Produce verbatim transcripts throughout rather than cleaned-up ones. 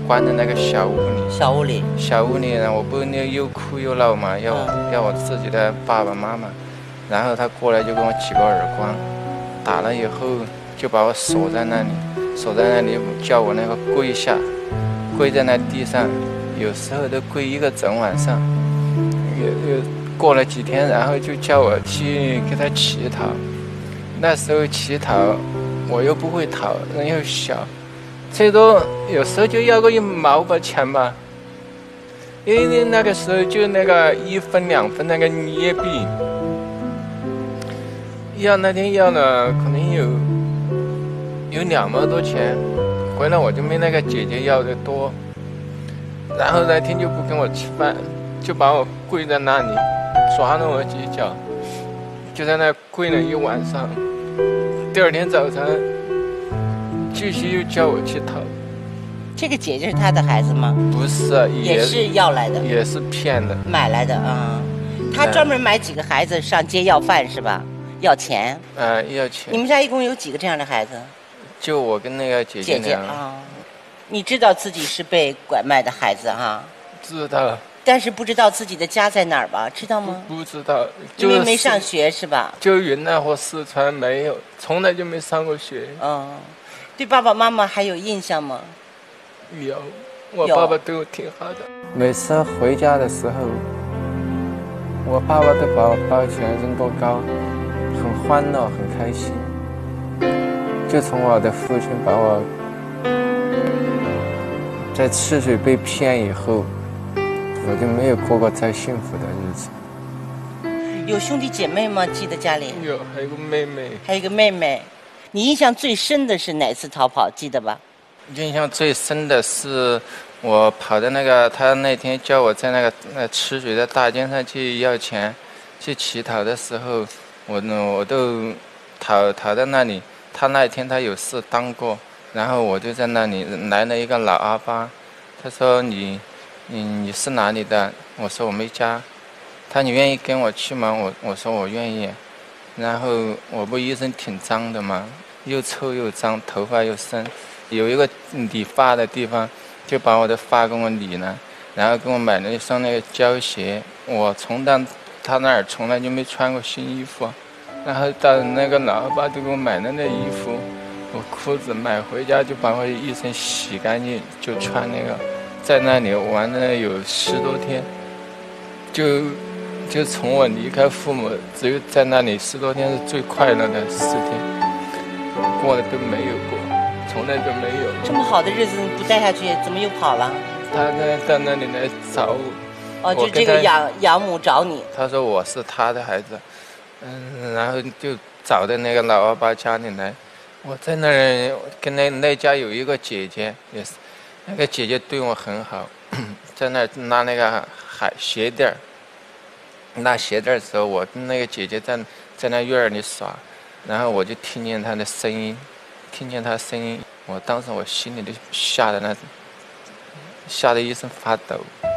关在那个小屋里。 小屋里。 小屋里，我不那又哭又闹嘛，要、嗯、要我自己的爸爸妈妈。然后他过来就跟我几个耳光，打了以后就把我锁在那里，锁在那里叫我那个跪下，跪在那地上，有时候都跪一个整晚上。有有过了几天，然后就叫我去给他乞讨。那时候乞讨，我又不会讨，人又小，最多有时候就要个一毛八钱吧。因为那个时候就那个一分两分那个捏币。要那天要了可能有有两毛多钱，回来我就没那个姐姐要的多，然后那天就不跟我吃饭，就把我跪在那里，抓了我几脚，就在那跪了一晚上。第二天早上继续又叫我去讨。 这个姐姐是她的孩子吗？ 不是， 也, 也是要来的， 也是骗的， 买来的啊。她专门买几个孩子上街要饭是吧？要钱， 呃，要钱。 你们家一共有几个这样的孩子？ 就我跟那个姐姐。 姐姐啊，你知道自己是被拐卖的孩子哈？ 知道。 但是不知道自己的家在哪儿吧？知道吗？ 不, 不知道， 因为没上学是吧？ 就云南或四川没有，从来就没上过学。 嗯，对爸爸妈妈还有印象吗？ 有，我爸爸对我挺好的。每次回家的时候，我爸爸都把我抱起来扔过高。很欢乐，很开心。就从我的父亲把我在赤水被骗以后，我就没有过过再幸福的日子。 有兄弟姐妹吗？记得家里有，还有个妹妹。 还有个妹妹。你印象最深的是哪次逃跑？记得吧？ 印象最深的是我跑的那个，他那天叫我在那个那赤水的大街上去要钱，去乞讨的时候。我呢，我都讨讨在那里。他那一天他有事当过，然后我就在那里来了一个老阿伯，他说你，你你是哪里的？我说我没家。他你愿意跟我去吗？我我说我愿意。然后我不一身挺脏的嘛，又臭又脏，头发又深，有一个理发的地方，就把我的发给我理了，然后给我买了一双那个胶鞋。我从到他那儿从来就没穿过新衣服，然后到那个老阿伯就给我买了那衣服，我裤子买回家就把我一身洗干净，就穿那个，在那里玩了有十多天，就就从我离开父母，只有在那里十多天是最快乐的十天，过了都没有过，从来都没有。 这么好的日子你不带下去，怎么又跑了？ 他在到那里来找我。 哦，就这个养养母找你。 他说我是他的孩子，嗯，然后就找到那个老阿伯家里来。我在那儿跟那那家有一个姐姐，也是那个姐姐对我很好，在那儿拿那个海鞋垫儿，拿鞋垫儿的时候，我跟那个姐姐在在那院里耍，然后我就听见她的声音，听见她声音，我当时我心里就吓得那，吓得一身发抖。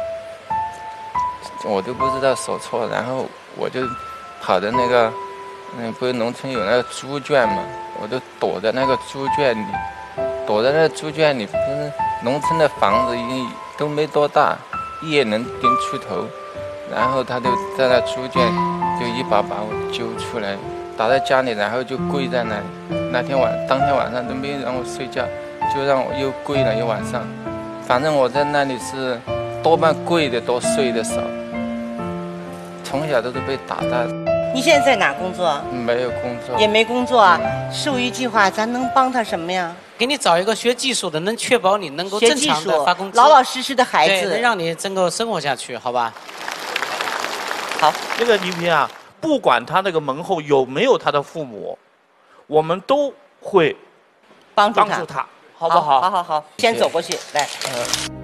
我都不知道手错，然后我就跑到那个，嗯，不是农村有那个猪圈嘛，我都躲在那个猪圈里，躲在那个猪圈里，不是农村的房子一都没多大，一眼能盯出头，然后他就在那猪圈就一把把我揪出来，打在家里，然后就跪在那里。那天晚当天晚上都没让我睡觉，就让我又跪了一晚上。反正我在那里是多半跪的多，睡的少。从小都是被打大的。 你现在在哪工作？ 没有工作， 也没工作啊。授予计划，咱能帮他什么呀？ 给你找一个学技术的，能确保你能够正常的发工资， 老老实实的孩子， 能让你能够生活下去，好吧？ 好， 这个倪萍啊，不管他那个门后有没有他的父母，我们都会帮助他， 帮助他，好不好？ 好好好，先走过去，来。 呃